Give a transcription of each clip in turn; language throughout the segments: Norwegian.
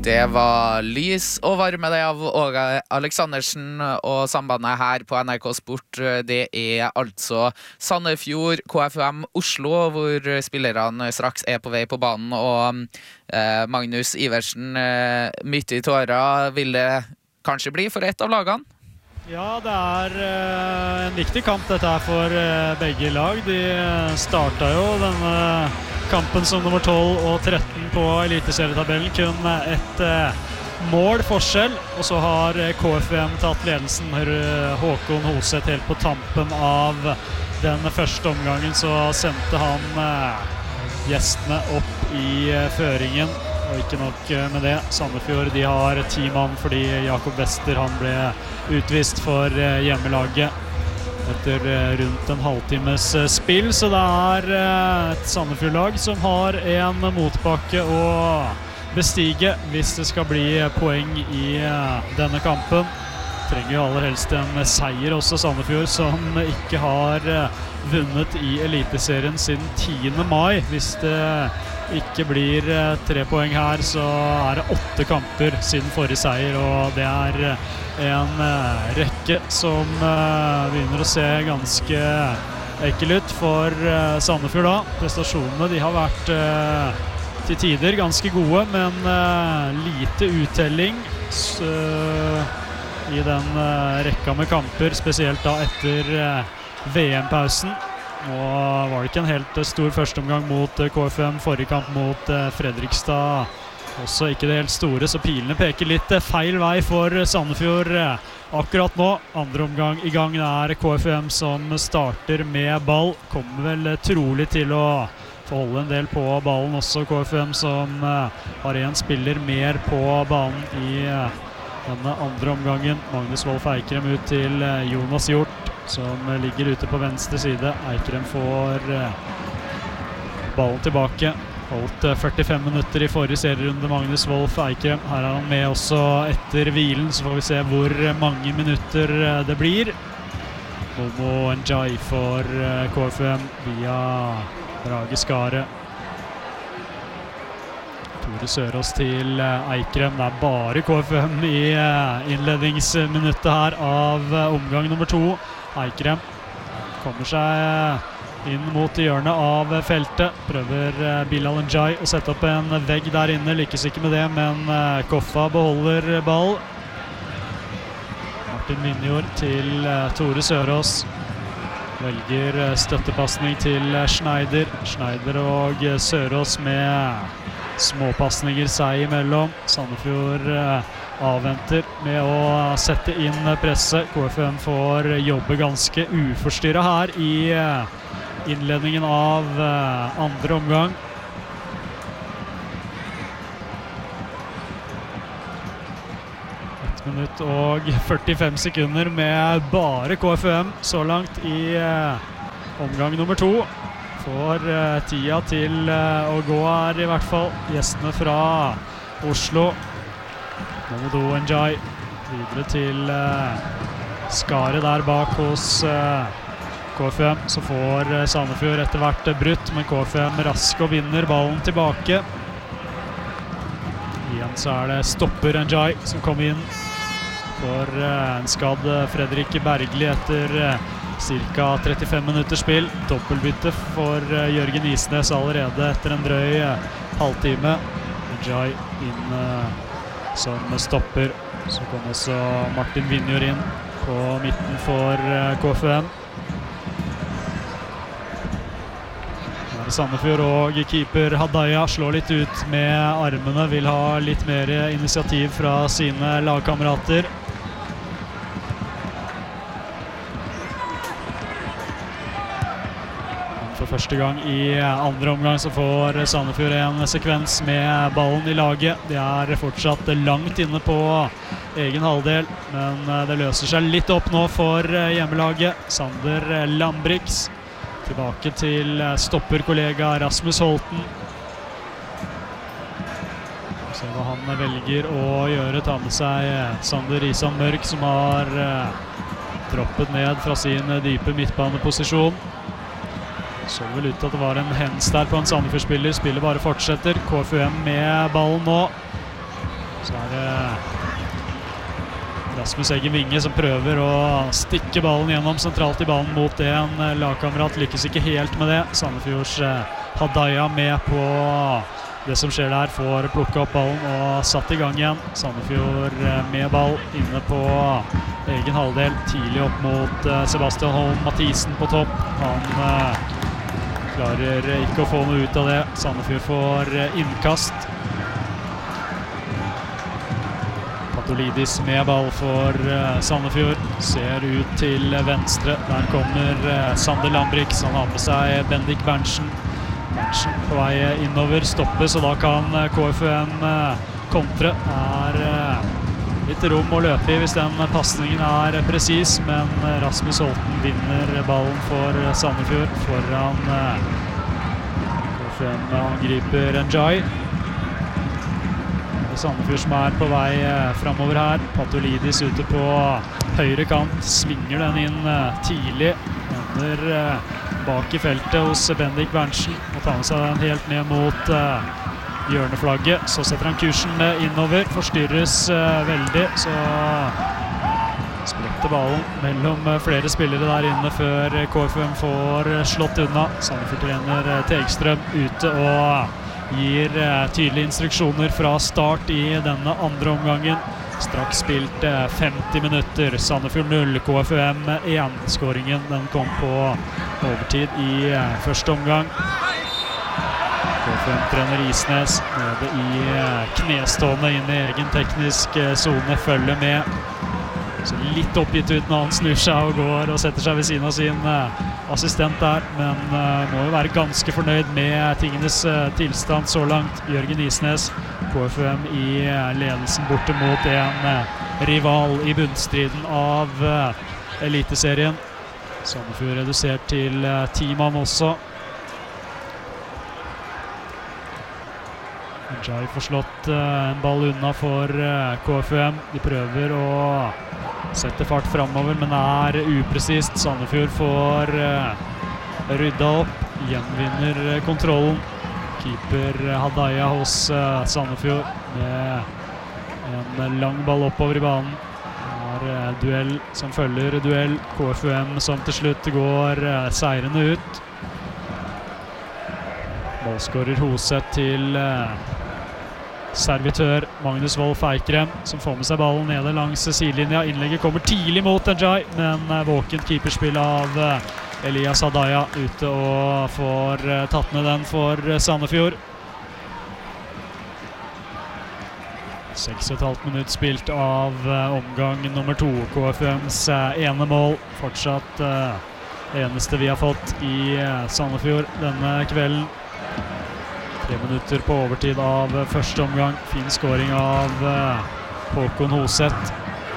Det var lys og varme det av Åge Aleksandersen og sambandet her på NRK Sport. Det altså Sandefjord KFUM Oslo, hvor spillerne straks på vei på banen, og Magnus Iversen, midt i tårer, vil det kanskje bli for ett av lagene? Ja, det en viktig kamp dette her for begge lag. De startet jo denne kampen som nummer 12 og 13 på eliteserietabellen. Kun ett mål forskjell, og så har KFUM tatt ledelsen. Håkon Hoseth helt på tampen av den første omgangen, så sendte han gjestene opp i føringen. Og ikke nok med det, Sandefjord de har 10 mann fordi Jakob Wester han ble utvist for hjemmelaget etter rundt en halvtimes spill. Så det et Sandefjord-lag som har en motbakke å bestige hvis det skal bli poeng i denne kampen. Trenger jo aller helst en seier også, Sandefjord, som ikke har vunnet i eliteserien siden 10. mai. Hvis det ikke blir 3 poeng her, så det 8 kamper siden forrige seier, og det en rekke som begynner å se ganske ekkel ut for Sandefjord da. Prestasjonene de har vært til tider ganske gode, men lite uttelling i den rekka med kamper, spesielt da etter VM-pausen. Nå var det ikke en helt stor førsteomgang mot KFUM, forrige kamp mot Fredrikstad også ikke det helt store, så pilene peker litt feil vei for Sandefjord akkurat nå. Andre omgang i gang, det KFUM som starter med ball, kommer vel trolig til å få holde en del på ballen også. KFUM som har en spiller mer på banen i denne andre omgangen. Magnus Wolff Eikrem ut til Jonas Hjort, som ligger ute på venstre side. Eikrem får ballen tilbake. Holdt 45 minutter i forrige serierunde, Magnus Wolff Eikrem. Her han med også etter hvilen, så får vi se hvor mange minutter det blir. Momo Njai for KFUM via Brage Skare. Tore Sørås til Eikrem. Det bare KFUM i innledningsminuttet her av omgang nummer 2. Eikrem kommer seg inn mot hjørnet av feltet. Prøver Bilal Njai å sette opp en vegg der inne. Lykkes ikke med det, men Koffa beholder ball. Martin Vinjord til Tore Sørås. Velger støttepassning til Schneider. Schneider og Sørås med småpassninger seg imellom. Sandefjord avventer med å sette inn presset. KFUM får jobbe ganske uforstyrret her i innledningen av andre omgang. Minutt og 45 sekunder med bare KFUM så langt i omgang nummer 2. Får tida til å gå her i hvert fall. Gjestene fra Oslo. Momo Njai videre til Skare der bak hos KFUM. Så får Sandefjord etter hvert brutt, men KFUM rask og vinner ballen tilbake. Igjen så det stopper Njai som kom inn for en skadd Fredrik Bergli etter cirka 35 minutter spill. Dobbeltbytte for Jørgen Isnes allerede etter en drøy halvtime. Njai inn som stopper. Så kom også Martin Vinjord inn på midten for KFUM. Sandefjord og keeper Hadaya slår litt ut med armene, vil ha litt mer initiativ fra sine lagkamerater. For første gang i andre omgang så får Sandefjord en sekvens med ballen i laget. De fortsatt langt inne på egen halvdel, men det løser seg litt opp nå for hjemmelaget. Sander Lambrix tilbake til stopperkollega Rasmus Holten. Se hva han velger å gjøre. Ta med seg Sander Risan Mørk, som har droppet ned fra sin dype midtbaneposisjon. Så vel ut at det var en hands der på en Sandefjord-spiller. Spillet bare fortsetter. KFUM med ballen nå. Så det Rasmus Eggen Vinge som prøver å stikke ballen gjennom sentralt i banen mot en lagkamerat. Lykkes ikke helt med det. Sandefjords Hadaya med på det som skjer der, får plukket opp ballen og satt i gang igjen. Sandefjord med ball inne på egen halvdel, tidlig opp mot Sebastian Holm Mathisen på topp. Han klarer ikke å få noe ut av det. Sandefjord får innkast. Patolidis med ball for Sandefjord, ser ut til venstre. Der kommer Sander Lambrix, han har med seg Bendik Berntsen. Berntsen på vei innover, stoppes, og da kan KFUM kontre. Litt rom å løpe i hvis den passningen presis, men Rasmus Holten vinner ballen for Sandefjord foran KFUM angriper Njai. Sandefjord som på vei fremover her. Patolidis ute på høyre kant, svinger den inn tidlig, ender bak i feltet hos Bendik Berntsen og tar med seg den helt ned mot hjørneflagget. Så setter han kursen innover, forstyrres veldig, så spretter ballen mellom flere spillere der inne før KFUM får slått unna. Sandefjord-trener Tegstrøm ute og gir tydelige instruksjoner fra start i denne andre omgangen. Straks spilt 50 minutter. Sandefjord 0, KFUM 1. Skåringen den kom på overtid i første omgang. KFUM-trener Isnes nede i knestående inn i egen teknisk zone, følger med. Så litt oppgitt ut når han snur seg og går og setter seg ved siden av sin assistent der, men må jo være ganske fornøyd med tingenes tilstand så langt. Jørgen Isnes, KFUM i ledelsen borte mot en rival i bunnstriden av eliteserien. Sandefjord redusert til 10 mann også. Njai får slått en ball unna for KFUM. De prøver å sette fart fremover, men upresist. Sandefjord får rydda opp, gjenvinner kontrollen. Keeper Hadaya hos Sandefjord med en lang ball oppover i banen. Duell som følger duell. KFUM som til slutt går seirende ut. Målskårer Hoseth til servitør Magnus Wolff Eikrem, som får med seg ballen nede langs sidelinja. Innlegget kommer tidlig mot Njai, men våkent keeperspill av Elias Hadaya ute og får tatt ned den for Sandefjord. 6,5 minutt spilt av omgang nummer 2. KFUMs ene mål, fortsatt eneste vi har fått i Sandefjord denne kvelden. 3 minutter på overtid av første omgang. Fin skåring av Håkon Hoseth.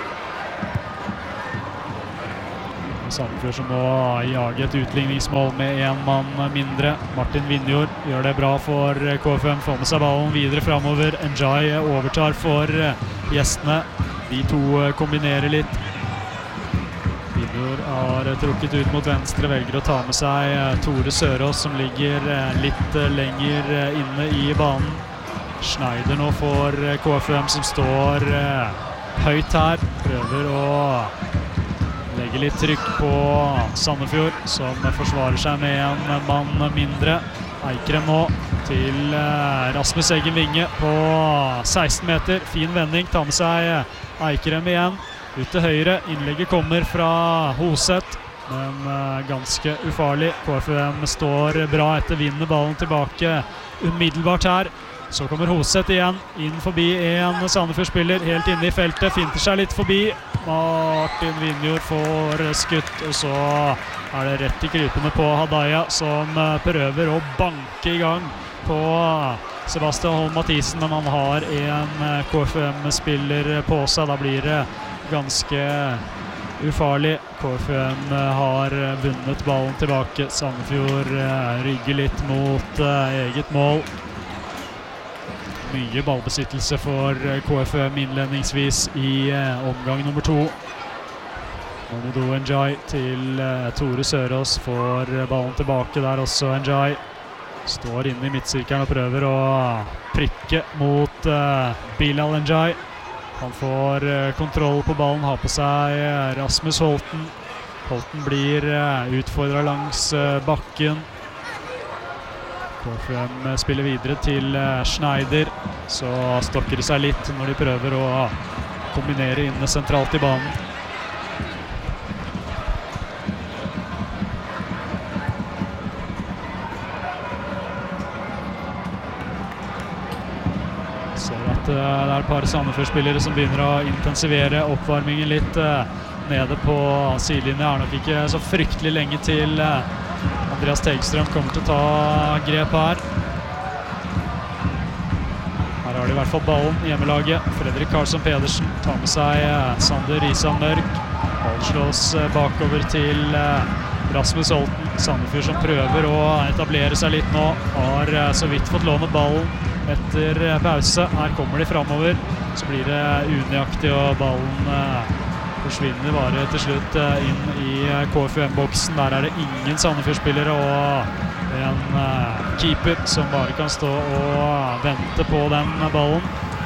Sandefjord som må jage et utligningsmål med en mann mindre. Martin Vinjord gjør det bra for KFUM, får med seg ballen videre fremover. Njai overtar for gjestene. De to kombinerer litt. Vinjord har trukket ut mot venstre, velger å ta med seg Tore Sørås, som ligger litt lenger inne i banen. Schneider nå får KFUM, som står høyt her, prøver å legge litt trykk på Sandefjord, som forsvarer seg med en mann mindre. Eikrem nå til Rasmus Eggen Vinge på 16 meter. Fin vending, tar med seg Eikrem igjen. Ut til høyre, innlegget kommer fra Hoseth, men ganske ufarlig. KFUM står bra etter, vinner ballen tilbake umiddelbart her. Så kommer Hoseth igjen, inn forbi en Sandefjord-spiller, helt inne i feltet, finter seg litt forbi. Martin Vinjord får skutt, og så det rett i krypene på Hadaya, som prøver å banke i gang på Sebastian Holm Mathisen, men han har en KFUM-spiller på seg. Da blir det ganske ufarlig. KFUM har vunnet ballen tilbake. Sandefjord rygger litt mot eget mål. Mye ballbesittelse for KFUM innledningsvis i omgang nummer 2. Mamadou Njai til Tore Sørås, får ballen tilbake der også Njai. Står inne I midtsirkelen og prøver å prikke mot Bilal Njay. Han får kontroll på ballen, har på seg Rasmus Holten. Holten blir utfordret langs bakken. KFUM spiller videre til Schneider, så stokker det seg litt når de prøver å kombinere inne sentralt I banen. Ser at det et par Sandefjord-spillere som begynner å intensivere oppvarmingen litt nede på sidelinjen. Det nok ikke så fryktelig lenge til Andreas Tegstrøm kommer til å ta grep her. Her har de I hvert fall ballen I hjemmelaget. Fredrik Karlsson Pedersen tar med seg Sander Risan Mørk. Ballen slås bakover til Rasmus Holten. Sandefjord som prøver å etablere seg litt nå. Har så vidt fått låne ballen etter pause. Her kommer de fremover. Så blir det unøyaktig og ballen forsvinner bare til slutt inn I KFUM-boksen. Der det ingen Sandefjord-spillere og en keeper som bare kan stå og vente på den ballen.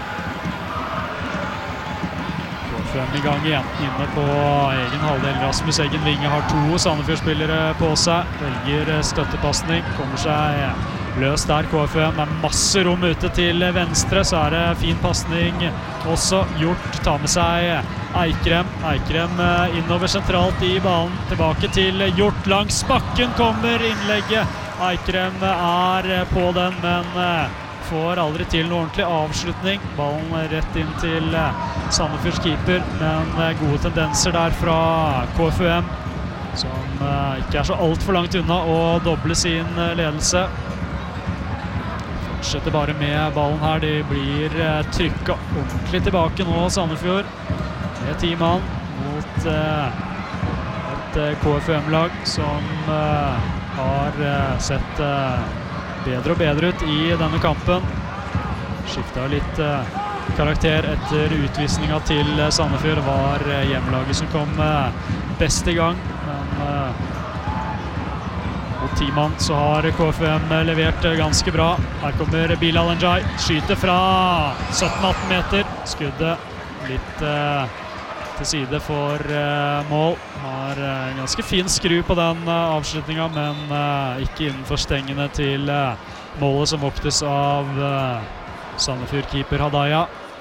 KFUM I gang igjen, inne på egen halvdel. Rasmus Eggen Vinge har 2 Sandefjord-spillere på seg. Velger støttepasning, kommer seg løst der KFUM. Det masse rom ute til venstre, så det fin passning også. Hjort tar med seg Eikrem. Eikrem innover sentralt I banen. Tilbake til Hjort. Langs bakken kommer innlegget. Eikrem på den, men får aldri til noe ordentlig avslutning. Ballen rett inn til Sandefjords keeper, men gode tendenser der fra KFUM, som ikke så alt for langt unna å doble sin ledelse. Fortsetter bare med ballen her. De blir trykket ordentlig tilbake nå, Sandefjord. Med 10 mann mot et KFUM-lag som har sett bedre og bedre ut I denne kampen. Skiftet litt karakter etter utvisningen til Sandefjord. Det var hjemmelaget som kom best I gang, men mot 10 mann så har KFUM levert ganske bra. Her kommer Bilal Njay, skyter fra 17-18 meter. Skuddet litt til side for mål. Har en ganske fin skru på den avslutningen, men ikke innenfor stengene til målet som voktes av Sandefjord-keeper Hadaya.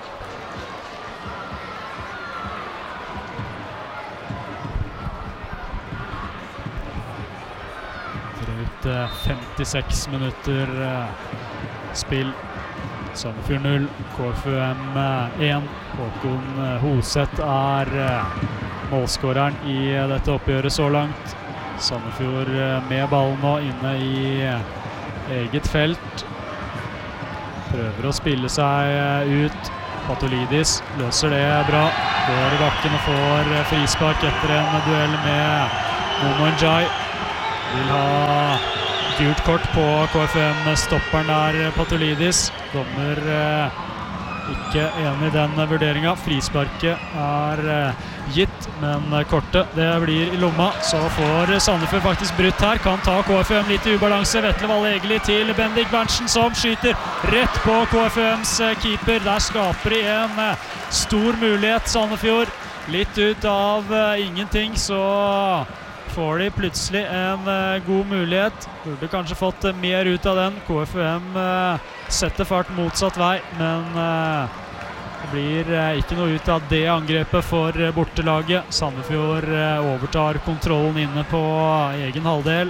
Drøyt 56 minutter spill. Sandefjord 0, KFUM 1. Håkon Hoseth målskåreren I dette oppgjøret så langt. Sandefjord med ballen nå inne I eget felt. Prøver å spille seg ut. Patolidis løser det bra. Går I bakken og får frispark etter en duell med Momo Njay. Vil ha gult kort på KFUM-stopperen der, Patolidis. Dommer ikke enig I den vurderingen. Frisparket gitt, men kortet det blir I lomma. Så får Sandefjord faktisk brutt her. Kan ta KFUM litt I ubalanse. Vetle Valle Egeli til Bendik Berntsen som skyter rett på KFUMs keeper. Der skaper de en stor mulighet, Sandefjord. Litt ut av ingenting, så får de plutselig en god mulighet. Burde kanskje fått mer ut av den. KFUM setter fart motsatt vei, men det blir ikke noe ut av det angrepet for bortelaget. Sandefjord overtar kontrollen inne på egen halvdel.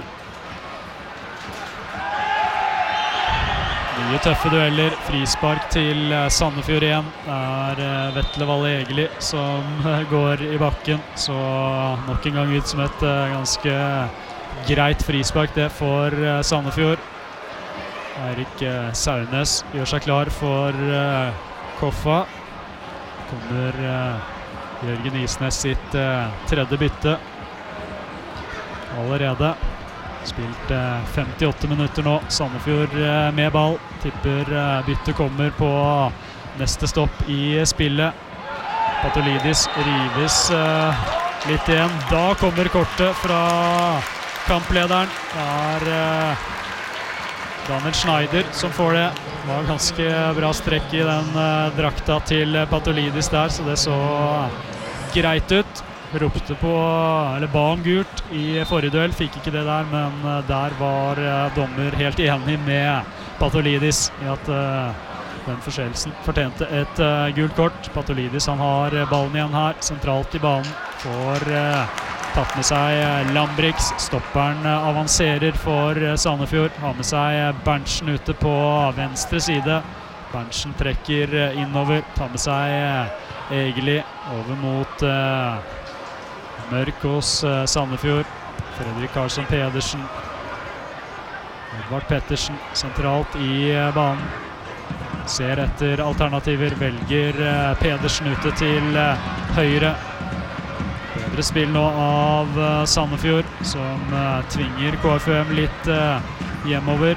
Nye tøffe dueller. Frispark til Sandefjord igjen. Det Vetle Valle Egeli som går I bakken, så nok en gang ut som et ganske greit frispark det for Sandefjord. Eirik Saunes gjør seg klar for Koffa. Kommer Jørgen Isnes sitt tredje bytte allerede. Spilt 58 minutter nå. Sandefjord med ball. Tipper bytte kommer på neste stopp I spillet. Patolidis rives litt igjen. Da kommer kortet fra kamplederen. Daniel Schneider som får det. Det var ganske bra strekk I den drakta til Patolidis der, så det så greit ut. Ropte på, eller ba om gult I forrige duell, fikk ikke det der, men der var dommer helt enig med Patolidis I at den forseelsen fortjente et gult kort. Patolidis han har ballen igjen her, sentralt I banen, får tatt med seg Lambrix. Stopperen avanserer for Sandefjord, har med seg Berntsen ute på venstre side. Berntsen trekker innover, tar med seg Egeli over mot Mørk hos Sandefjord. Fredrik Karlsson Pedersen. Edvard Pettersen sentralt I banen. Ser etter alternativer, velger Pedersen ute til høyre. Bedre spill nå av Sandefjord, som tvinger KFUM litt hjemover.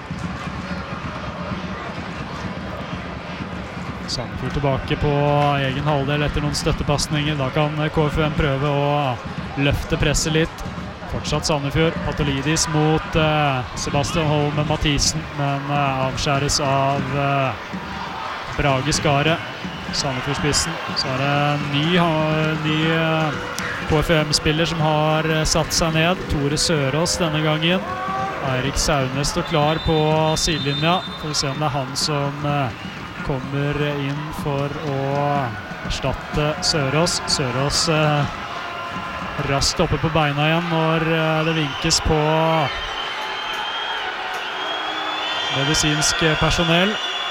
Sandefjord tilbake på egen halvdel etter noen støttepasninger. Da kan KFUM prøve å løfte presset litt. Fortsatt Sandefjord. Patolidis mot Sebastian Holm med Mathisen, men avskjæres av Brage Skare. Sandefjord-spissen. Så det en ny KFUM-spiller som har satt seg ned. Tore Sørås denne gangen. Eirik Saune står klar på sidelinja. Får vi se om det han som kommer inn for å erstatte Sørås. Sørås raskt oppe på beina igjen når det vinkes på medisinsk personell.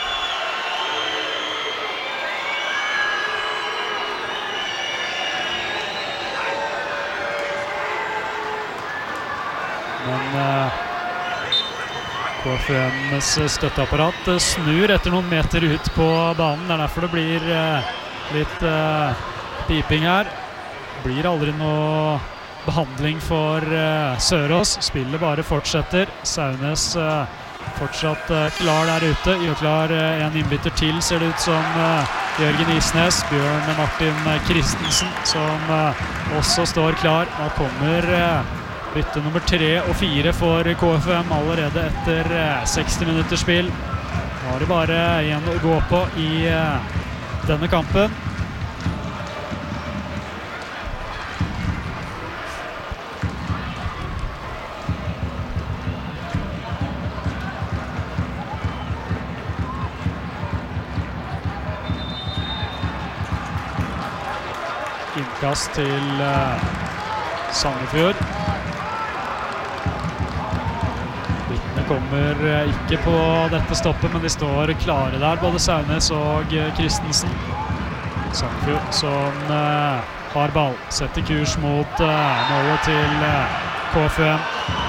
Men KFUMs støtteapparat snur etter noen meter ut på banen. Det derfor det blir litt piping her. Blir aldri noe behandling for Sørås. Spillet bare fortsetter. Saunes fortsatt klar der ute. Gjør klar en innbytter til, ser det ut som Jørgen Isnes. Bjørn Martin Kristensen som også står klar. Da kommer bytte nummer 3 og 4 for KFUM allerede etter 60 minutter spill. Nå har det bare igjen å gå på I denne kampen. Innkast til Sandefjord. Kommer ikke på dette stoppet, men de står klare der, både Saunes og Kristensen. Sandefjord som har ball, setter kurs mot målet til KFUM.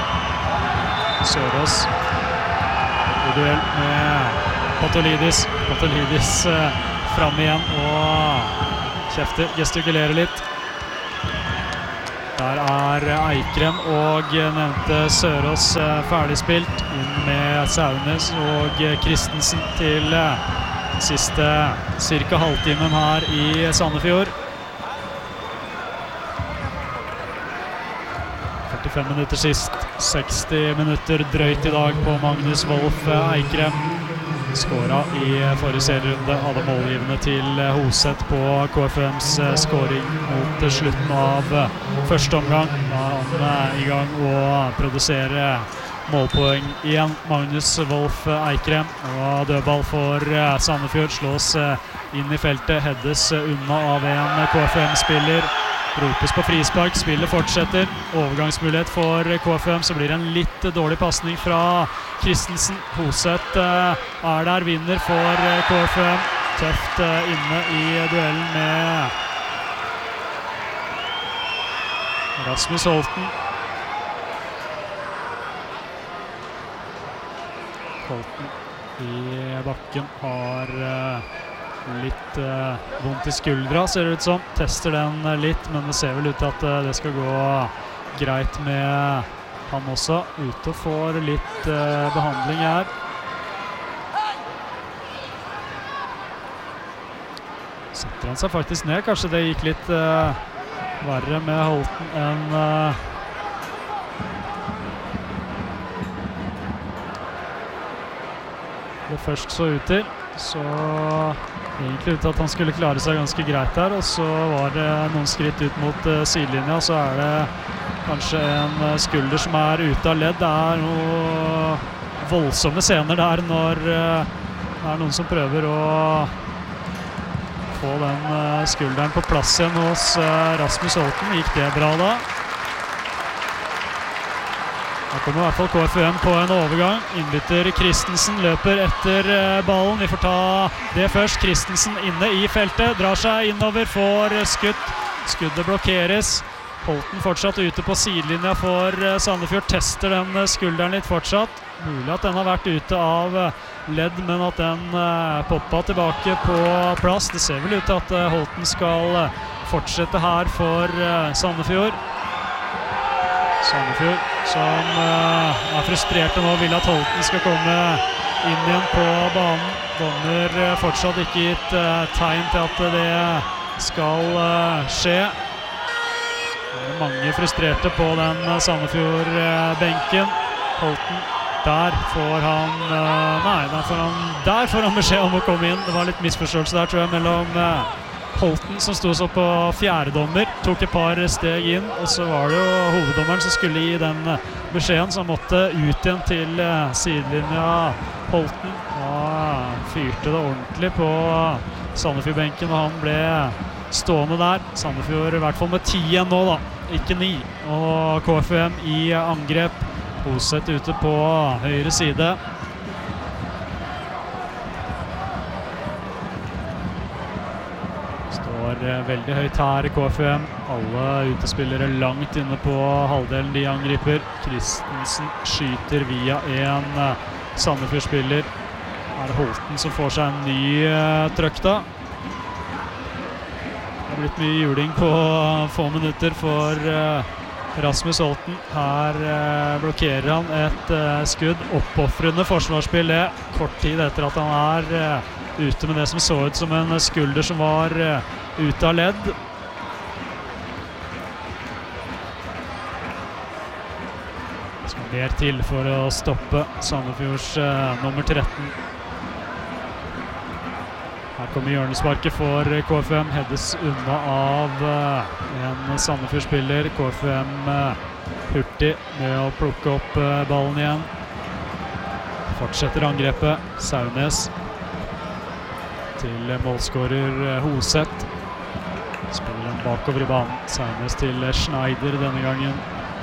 Sørås I duell med Patolidis. Patolidis frem igjen og kjefter, gestikulerer litt. Der Eikrem og nevnte Sørås ferdigspilt inn med Saunes og Kristensen til siste cirka halvtimen her I Sandefjord. 45 minutter sist, 60 minutter drøyt I dag på Magnus Wolff Eikrem. Skåret I forrige serierunde, hadde målgivende til Hoset på KFUMs skåring mot slutten av første omgang. Da han I gang å produsere målpoeng igjen. Magnus Wolff Eikrem og dødball for Sandefjord slås inn I feltet, heddes unna av en KFUM-spiller. Ropes på frispark, spillet fortsetter. Overgangsmulighet for KFUM, så blir det en litt dårlig passning fra Kristensen. Hoset der, vinner for KFUM. Tøft inne I duellen med Rasmus Holten. Holten I bakken har litt vondt I skuldra, ser det ut som. Tester den litt, men det ser vel ut til at det skal gå greit med han også. Ute og får litt behandling her. Setter han seg faktisk ned. Kanskje det gikk litt verre med Holten enn det først så ut til. Så egentlig ut til at han skulle klare seg ganske greit der, og så var det noen skritt ut mot sidelinja, så det kanskje en skulder som ute av ledd. Det noen voldsomme scener der når det noen som prøver å få den skulderen på plass igjen hos Rasmus Holten. Gikk det bra da? Da kommer I hvert fall KFUM på en overgang. Innbytter Christensen løper etter ballen. Vi får ta det først. Christensen inne I feltet, drar seg innover, får skutt. Skuddet blokkeres. Holten fortsatt ute på sidelinja for Sandefjord. Tester den skulderen litt fortsatt. Mulig at den har vært ute av ledd, men at den poppet tilbake på plass. Det ser vel ut til at Holten skal fortsette her for Sandefjord. Sandefjord som frustrerte nå, vil at Holten skal komme inn igjen på banen. Donner fortsatt ikke gitt tegn til at det skal skje. Mange frustrerte på den Sandefjord-benken. Holten, der får han der får han beskjed om å komme inn. Det var litt misforståelse der, tror jeg, mellom Holten som stod så på fjerdedommer, tok et par steg inn, og så var det jo hoveddommeren som skulle gi den beskjeden, som måtte ut igjen til sidelinja Holten. Og fyrte det ordentlig på Sandefjord-benken, og han ble stående der. Sandefjord I hvert fall med 10 igjen nå da, ikke 9. Og KFUM I angrep. Hoseth ute på høyre side. Står veldig høyt her I KFUM. Alle utespillere langt inne på halvdelen de angriper. Christensen skyter via en Sandefjord-spiller. Det Holten som får seg en ny trøkk da. Det blitt mye juling på få minutter for Rasmus Holten. Her blokkerer han et skudd. Oppoffrende forsvarsspill det. Kort tid etter at han ute med det som så ut som en skulder som var ute av ledd. Det skal mer til for å stoppe Sandefjords nummer 13. Her kommer hjørnesparket for KFUM, heades unna av en Sandefjord-spiller. KFUM hurtig med å plukke opp ballen igjen. Fortsetter angrepet. Saunes til målskårer Hoseth. Spiller den bakover I banen. Saunes til Schneider denne gangen.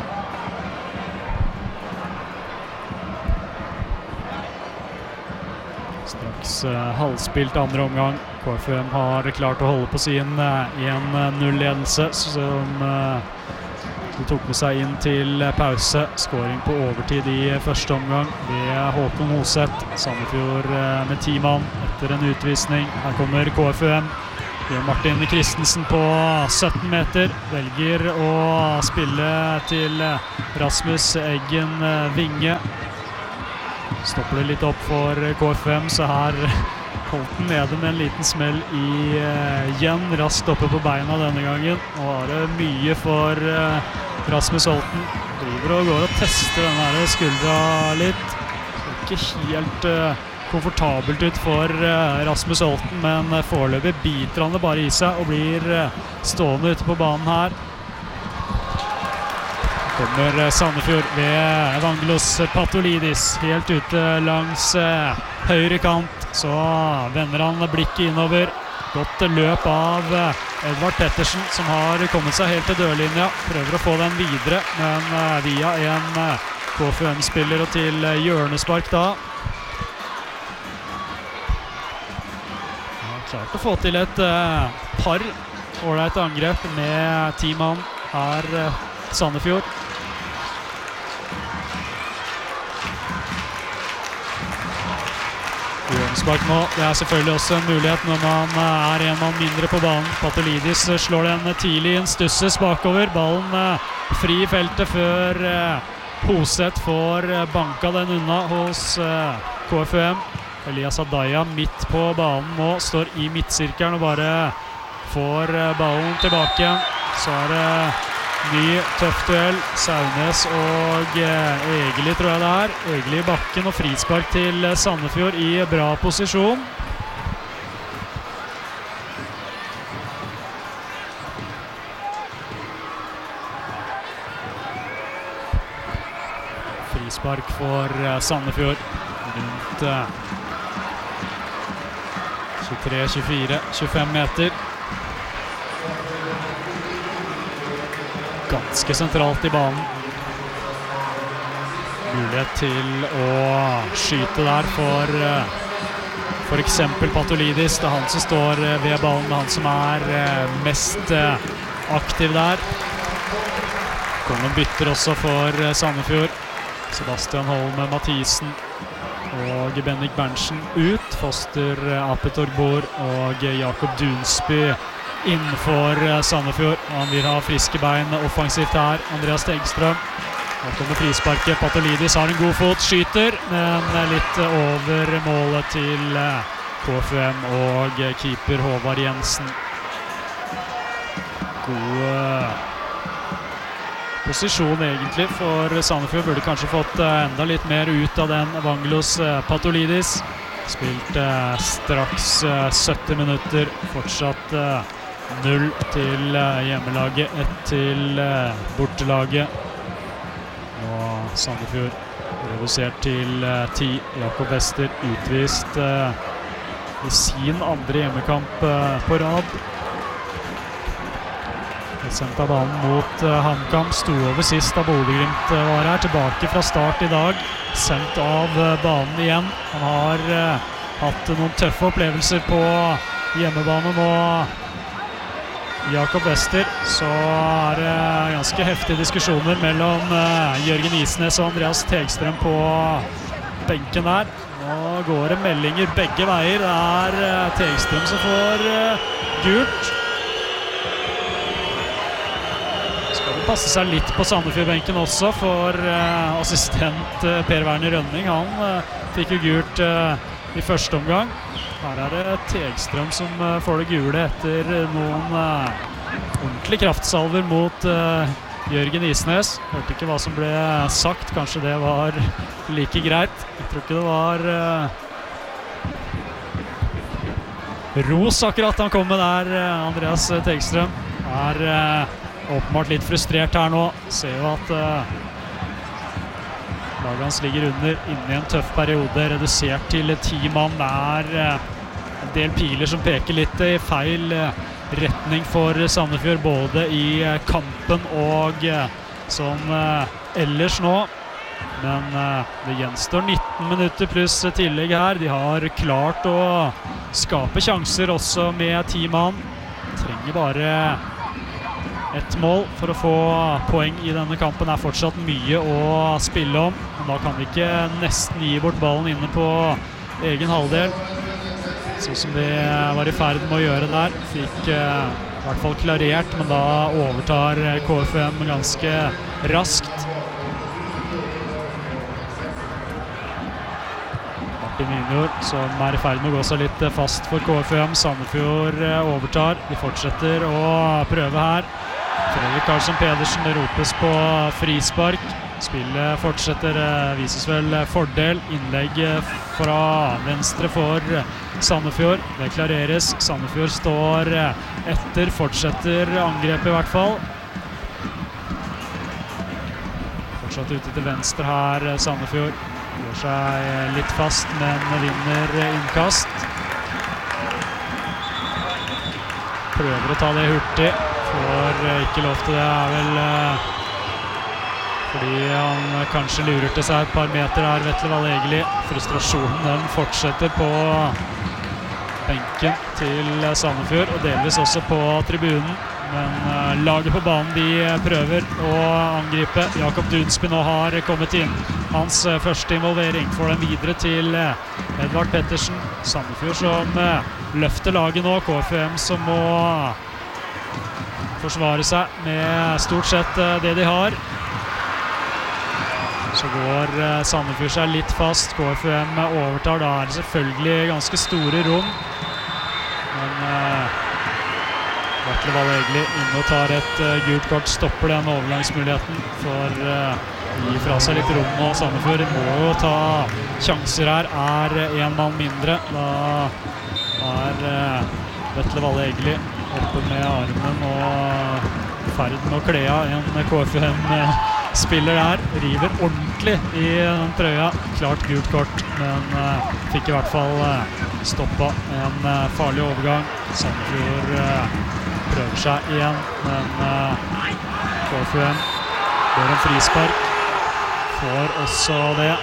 Halvspilt andre omgang. KFUM har klart å holde på sin 1-0-ledelse som de tok med seg inn til pause. Skåring på overtid I første omgang ved Håkon Hoseth. Sandefjord med 10 mann etter en utvisning. Her kommer KFUM. Martin Christensen på 17 meter velger å spille til Rasmus Eggen Vinge. Stopper det litt opp for KFUM, så her Holten nede med en liten smell igjen, raskt oppe på beina denne gangen. Nå var det mye for Rasmus Holten. Driver og går og tester denne skuldra litt. Ikke helt komfortabelt ut for Rasmus Holten, men foreløpig biter han det bare I seg og blir stående ute på banen her. Kommer Sandefjord ved Evangelos Patolidis helt ute langs høyre kant. Så vender han blikket innover. Godt løp av Edvard Pettersen som har kommet seg helt til dørlinja. Prøver å få den videre, men via en KFUM-spiller og til hjørnespark da. Klart å få til et par ålreit angrep med 10 mann her Sandefjord. Hjørnespark nå, det selvfølgelig også en mulighet når man en mann mindre på banen. Patolidis slår den tidlig inn, stusses bakover, ballen fri I feltet før Hoseth får banka den unna hos KFUM. Elias Adaya midt på banen nå, står I midtsirkelen og bare får ballen tilbake igjen. Så det Ny tøff duell. Saunes og Egeli tror jeg det er. Egeli i bakken og frispark til Sandefjord i bra posisjon. Frispark for Sandefjord. Rundt 23, 24, 25 meter. Ganske sentralt i banen. Mulighet til å skyte der for eksempel Patolidis. Det er han som står ved ballen, det er han som er mest aktiv der. Kommer bytter også for Sandefjord. Sebastian Holm Mathisen og Bendik Berntsen ut. Foster Apetorbor og Jakob Dunsby innenfor Sandefjord. Han vil ha friske bein offensivt her. Andreas Tegstrøm. Nå kommer frisparket. Patolidis har en god fot, skyter, men litt over målet til KFUM og keeper Håvard Jensen. God posisjon egentlig for Sandefjord. Burde kanskje fått enda litt mer ut av den Evangelos Patolidis. Spilt straks 70 minutter. Fortsatt 0 til hjemmelaget, 1 til bortelaget. Og Sandefjord redusert til 10. Jakob Wester utvist i sin andre hjemmekamp på rad. Sendt av banen mot HamKam, sto over sist da Bodø/Glimt var her, tilbake fra start i dag, sendt av banen igjen. Han har hatt noen tøffe opplevelser på hjemmebane nå. Jakob Wester, så er det ganske heftige diskusjoner mellom Jørgen Isnes og Andreas Tegstrøm på benken der. Nå går det meldinger begge veier. Det er Tegstrøm som får gult. Passer seg litt på Sandefjord-benken også, for assistent Per Werner Rønning, han fikk jo gult i første omgang. Her er det Tegstrøm som får det gule etter noen ordentlige kraftsalver mot Jørgen Isnes. Hørte ikke hva som ble sagt, kanskje det var like greit. Jeg tror ikke det var ros akkurat han kom med der, Andreas Tegstrøm. Åpenbart litt frustrert her nå. Ser jo at laget hans ligger under, inne i en tøff periode, redusert til 10 mann. Det er en del piler som peker litt i feil retning for Sandefjord, både i kampen og som ellers nå. Men det gjenstår 19 minutter pluss tillegg her. De har klart å skape sjanser også med 10 mann. Trenger bare et mål for å få poeng i denne kampen. Er fortsatt mye å spille om, men da kan vi ikke nesten gi bort ballen inne på egen halvdel, sånn som vi var i ferd med å gjøre der. Fikk i hvert fall klarert, men da overtar KFUM ganske raskt. Martin Junior, som er i ferd med å gå seg litt fast for KFUM. Sandefjord overtar. De fortsetter å prøve her. Fredrik Karlsson Pedersen, det ropes på frispark. Spillet fortsetter, vises vel fordel. Innlegg fra venstre for Sandefjord. Det klareres. Sandefjord står etter, fortsetter angrepet i hvert fall. Fortsatt ute til venstre her, Sandefjord. Går seg litt fast, men vinner innkast. Prøver å ta det hurtig. Får ikke lov til det, er vel fordi han kanskje lurer til seg et par meter her, Vetle Valle Egeli. Frustrasjonen den fortsetter på benken til Sandefjord, og delvis også på tribunen. Men laget på banen, de prøver å angripe. Jakob Dunsby nå har kommet inn. Hans første involvering får den videre til Edvard Pettersen. Sandefjord som løfter laget nå. KFUM som må forsvare seg med stort sett det de har. Så går Sandefjord seg litt fast. KFUM overtar. Da er det selvfølgelig ganske store rom. Men Vetle Valle Egeli inne og tar et gult kort, stopper den overgangsmuligheten for gi fra seg litt rom nå. Sandefjord må jo ta sjanser her, en mann mindre. Da Vetle Valle Egeli oppe med armen og ferd med å kle av en KFUM-spiller der. River ordentlig i den trøya. Klart gult kort, men fikk i hvert fall stoppet en farlig overgang. Sandefjord prøver seg igjen, men KFUM går en frispark. Får også det.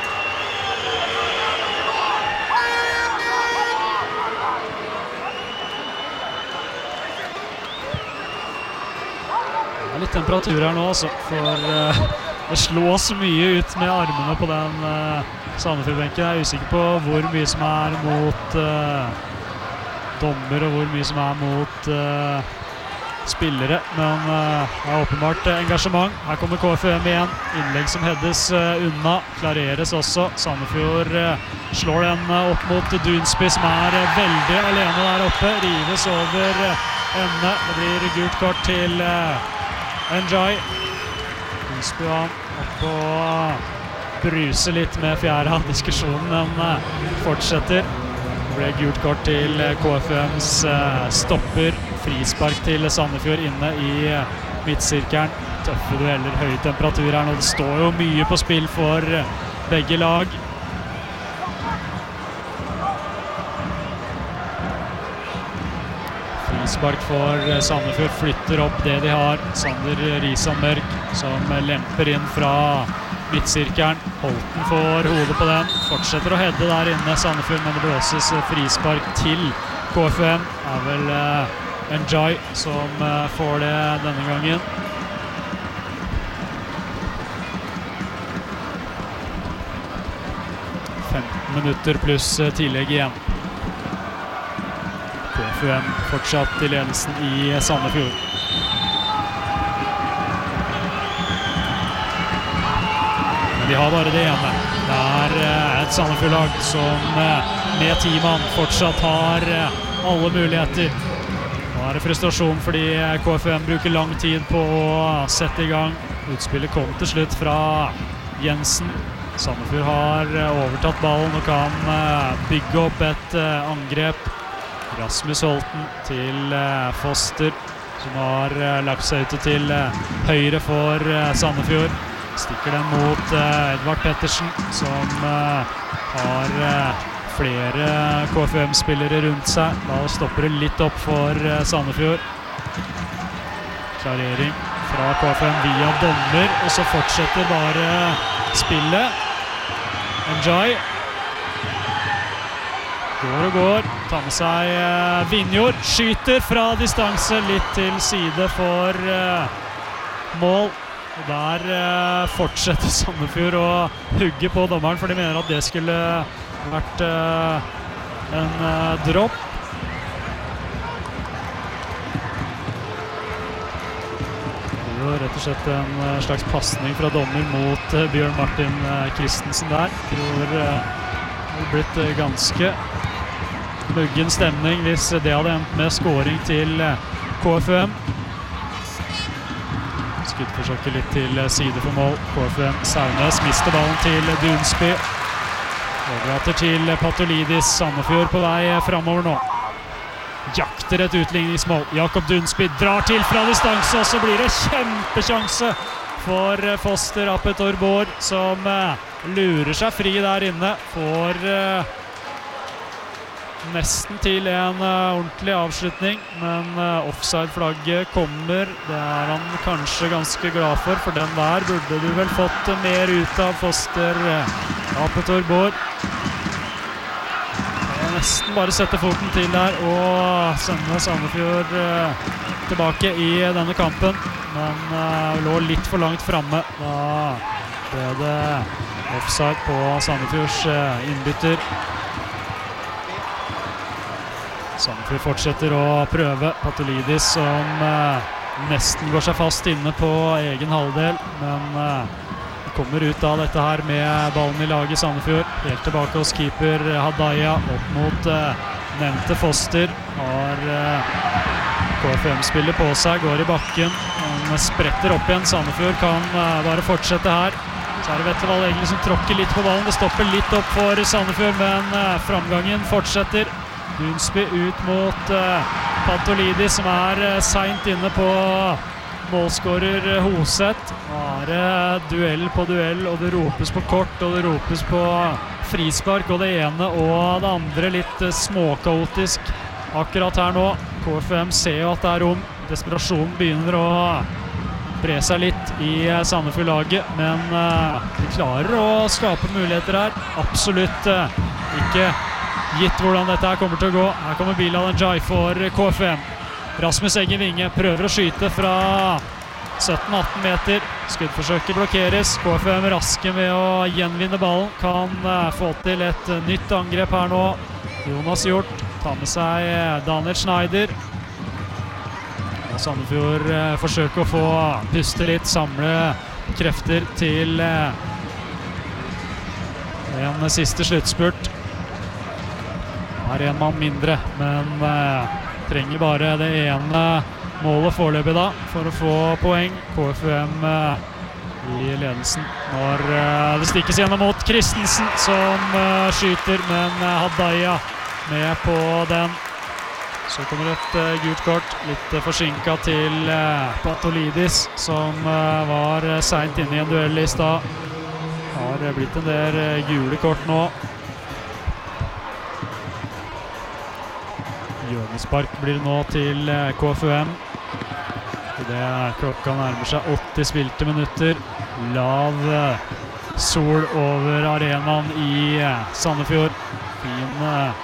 Det litt temperatur her nå, altså, for det slås mye ut med armene på den Sandefjord-benken. Jeg usikker på hvor mye som mot dommer og hvor mye som mot spillere, men det åpenbart engasjement. Her kommer KFUM igjen, innlegg som heades unna, klareres også. Sandefjord slår den opp mot Dunsby, som veldig alene der oppe, rives over ende. Det blir gult kort til Enjoy. Dunsby opp og bruser litt med fjæra. Diskusjonen fortsetter. Det ble gult kort til KFUMs stopper. Frispark til Sandefjord inne i midtsirkelen. Tøffe dueller, høy temperatur her nå. Det står jo mye på spill for begge lag. Frispark for Sandefjord, flytter opp det de har. Sander Risanmørk som lemper inn fra midtsirkelen. Holten får hodet på den, fortsetter å hedde der inne Sandefjord, men det blåses frispark til KFUM. Vel Enjoy som får det denne gangen. Minutter pluss tillegg igjen. KFUM fortsatt i ledelsen i Sandefjord. Men de har bare det ene. Det et Sandefjord-lag som med 10 mann fortsatt har alle muligheter. Nå det frustrasjon fordi KFUM bruker lang tid på å sette i gang. Utspillet kom til slutt fra Jensen. Sandefjord har overtatt ballen og kan bygge opp et angrep. Rasmus Holten til Foster, som har lagt seg ute til høyre for Sandefjord. Stikker den mot Edvard Pettersen, som har flere KFUM-spillere rundt seg. Da stopper det litt opp for Sandefjord. Klarering fra KFUM via dommer, og så fortsetter bare spillet. Enjoy. Går og går, tar med seg Vinjord, skyter fra distanse litt til side for mål. Og der fortsetter Sandefjord å hugge på dommeren, for de mener at det skulle vært en dropp. Rett og slett en slags passning fra dommer mot Bjørn Martin Christensen der. Jeg tror det har blitt ganske muggen stemning hvis det hadde endt med scoring til KFUM. Skuddforsøket litt til side for mål. KFUM Saunes mister ballen til Dunsby. Overlater til Patolidis. Sandefjord på vei fremover nå. Jakter et utligningsmål. Jakob Dunsby drar til fra distanse, og så blir det kjempesjanse for Foster Apetorbor, som lurer seg fri der inne. Får nesten til en ordentlig avslutning, men offside-flagget kommer. Det han kanskje ganske glad for den der burde du vel fått mer ut av Foster Apetorbor. Nesten bare sette foten til der og sende Sandefjord tilbake i denne kampen, men lå litt for langt fremme. Da ble det offside på Sandefjords innbytter. Sandefjord fortsetter å prøve. Patolidis som nesten går seg fast inne på egen halvdel, men kommer ut av dette her med ballen i laget Sandefjord. Helt tilbake hos keeper Hadaya, opp mot nevnte Foster. Har KFM-spiller på seg, går i bakken. Han spretter opp igjen. Sandefjord kan bare fortsette her. Så det Vetlevald egentlig som tråkker litt på ballen. Det stopper litt opp for Sandefjord, men framgangen fortsetter. Dunsby ut mot Pantolidis, som sent inne på målskårer Hoseth. Duell på duell, og det ropes på kort, og det ropes på frispark, og det ene og det andre litt småkaotisk akkurat her nå. KFM ser jo at det rom. Desperasjonen begynner å bre seg litt i Sandefjord-laget, men de klarer å skape muligheter her. Absolutt ikke gitt hvordan dette her kommer til å gå. Her kommer Bilal Njay for KFM. Rasmus Eggen Vinge prøver å skyte fra 17-18 meter. Skuddforsøket blokkeres. KFM raske med å gjenvinne ballen. Kan få til et nytt angrep her nå. Jonas Hjort tar med seg Daniel Schneider. Og Sandefjord forsøker å få puste litt, samle krefter til en siste sluttspurt. En mann mindre, men trenger bare det ene målet foreløpig da, for å få poeng. KFUM i ledelsen når det stikkes gjennom mot Christensen, som skyter, men Hadaya med på den. Så kommer et gult kort, litt forsinket til Pantolidis, som var sent inne i en duell i stad. Har blitt en del gule kort nå. Hjørnespark blir nå til KFUM. Det klokka nærmer seg 80 spilte minutter. Lav sol over arenaen i Sandefjord. Fin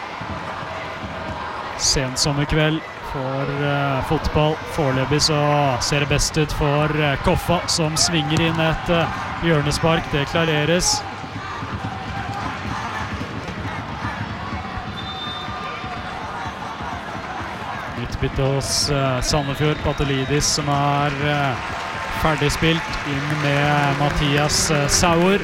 sensommerkveld for fotball. Foreløpig så ser det best ut for Koffa, som svinger inn et hjørnespark. Det klareres. Utbytte hos Sandefjord. Pantolidis, som ferdigspilt, inn med Mathias Sauer.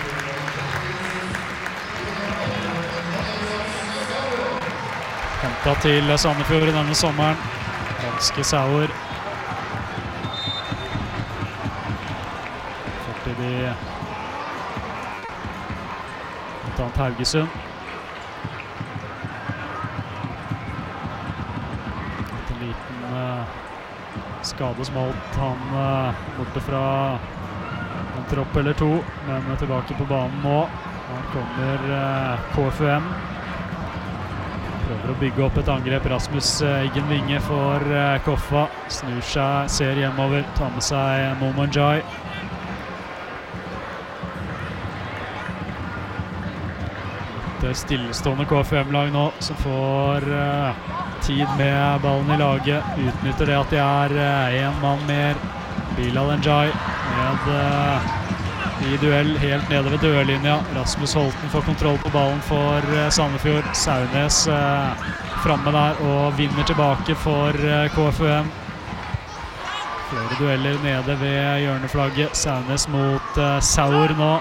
Hentet til Sandefjord i denne sommeren. Danske Sauer. Fortid i et annet Haugesund. Skade som holdt han borte fra en tropp eller to, men tilbake på banen nå. Her kommer KFUM. Prøver å bygge opp et angrep. Rasmus Eggen Vinge for Koffa. Snur seg, ser hjemover, tar med seg Momo Njay. Et stillestående KFUM-lag nå, som får tid med ballen i laget. Utnytter det at de en mann mer. Bilal Njay med i duell helt nede ved dørlinja. Rasmus Holten får kontroll på ballen for Sandefjord. Saunes fremme der og vinner tilbake for KFUM. Flere dueller nede ved hjørneflagget. Saunes mot Sauer nå.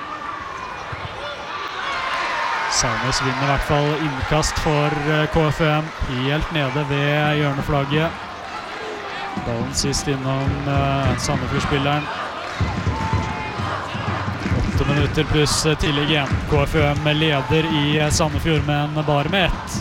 Saunes vinner i hvert fall innkast for KFUM, helt nede ved hjørneflagget. Ballen sist innom Sandefjord-spilleren. 8 minutter pluss tillegg igjen. KFUM leder i Sandefjord, men bare med ett.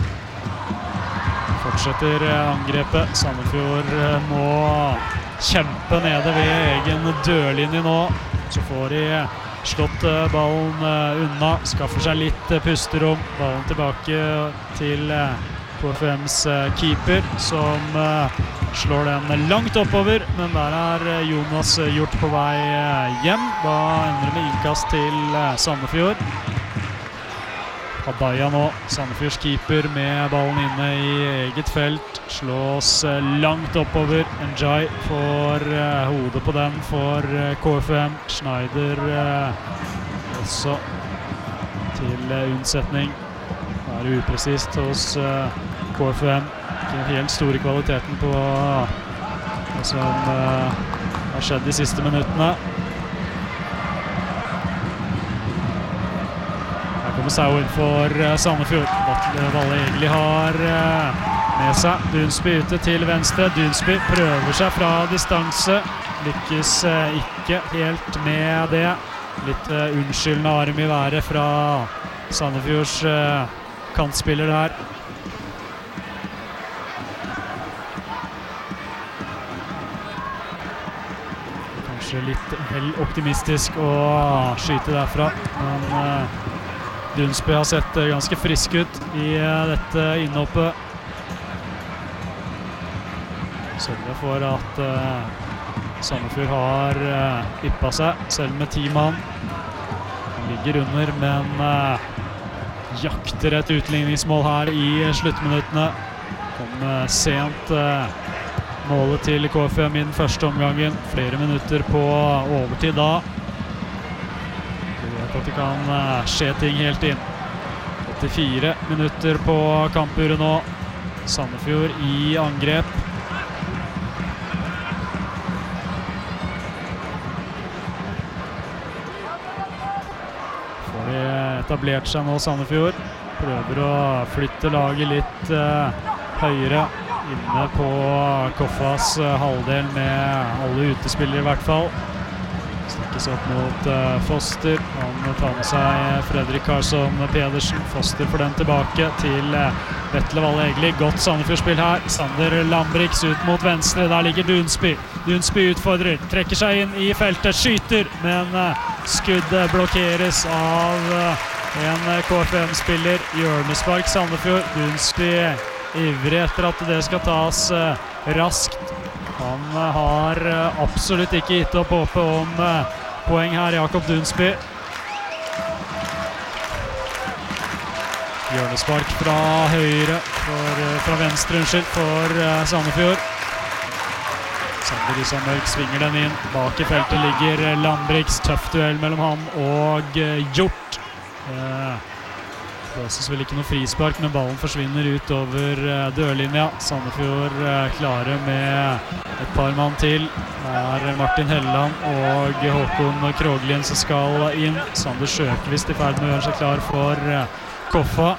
Fortsetter angrepet. Sandefjord må kjempe nede ved egen dørlinje nå. Så får de slått ballen unna, skaffer seg litt pusterom. Ballen tilbake til KFUMs keeper, som slår den langt oppover, men der Jonas Hjort på vei hjem. Da ender det med innkast til Sandefjord. Hadaya nå, Sandefjords keeper, med ballen inne i eget felt. Slås langt oppover. Njay får hodet på den for KFUM. Schneider også til unnsetning. Det er upresist hos KFUM. Ikke helt store kvaliteten på det som har skjedd de siste minuttene. Her kommer Sauer for Sandefjord. Valle Egeli har med seg. Dunsby ute til venstre. Dunsby prøver seg fra distanse. Lykkes ikke helt med det. Litt unnskyldende arm i været fra Sandefjords kantspiller der. Kanskje litt vel optimistisk å skyte derfra, men Dunsby har sett ganske frisk ut i dette innhoppet. Sørger for at Sandefjord har yppet seg, selv med 10 mann. Han ligger under, men jakter et utligningsmål her i sluttminuttene. Kom sent målet til KFUM i den første omgangen. Flere minutter på overtid da. Vi vet at det kan skje ting helt inn. 84 minutter på kampuret nå. Sandefjord i angrep. Får de etablert seg nå, Sandefjord. Prøver å flytte laget litt høyere. Inne på Koffas halvdel med alle utespillere i hvert fall. Snakkes opp mot Foster. Han tar med seg Fredrik Karlsson Pedersen. Foster får den tilbake til Vetle Valle Egeli. Godt Sandefjord-spill her. Sander Lambriks ut mot venstre. Der ligger Dunsby. Dunsby utfordrer. Trekker seg inn i feltet. Skyter, men skuddet blokkeres av en KFM-spiller. Hjørnespark Sandefjord. Dunsby ivrig etter at det skal tas raskt. Han har absolutt ikke gitt opp håpet om poeng her, Jakob Dunsby. Hjørnespark fra høyre, fra venstre, for Sandefjord. Sander Isamørk svinger den inn. Bak i feltet ligger Lambriks. Tøff duell mellom han og Hjort. Det er vel ikke noe frispark, men ballen forsvinner ut over dørlinja. Sandefjord klare med et par mann til. Det er Martin Helland og Håkon Kroglien som skal inn. Sander Sjøkvist i ferd med å gjøre seg klar for Koffa.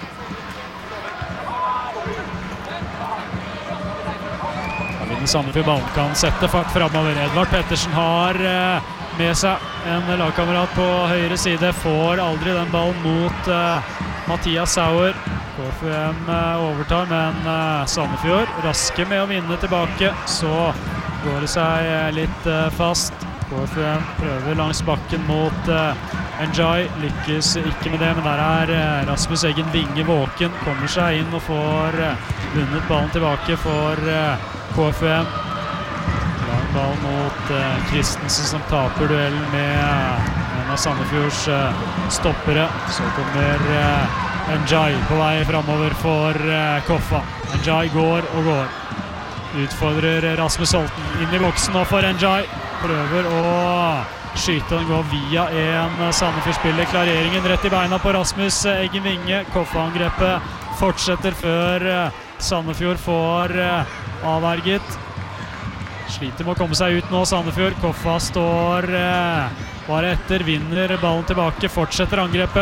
Da vinner Sandefjord ballen, kan sette fart fremover. Edvard Pettersen har med seg en lagkamerat på høyre side. Får aldri den ballen mot Mathias Sauer. KFUM overtar, men Sandefjord raske med å vinne tilbake. Så går det seg litt fast. KFUM prøver langs bakken mot Njay. Lykkes ikke med det, men der er Rasmus Eggen Vinge våken. Kommer seg inn og får vunnet ballen tilbake for KFUM. Lang ball mot Christensen som taper duellen med en av Sandefjords stoppere. Så kommer Njay på vei fremover for Koffa. Njay går og går. Utfordrer Rasmus Holten inn i boksen og for Njay. Prøver å skyte, den går via en Sandefjord-spiller. Klareringen rett i beina på Rasmus Eggen Vinge. Koffa-angrepet fortsetter før Sandefjord får avverget. Sliter med å komme seg ut nå, Sandefjord. Koffa står bare etter, vinner ballen tilbake, fortsetter angrepet.